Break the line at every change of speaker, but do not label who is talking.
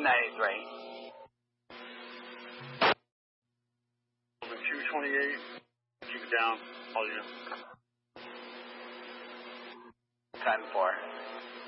983.
228. Keep it down. All you.
10-4.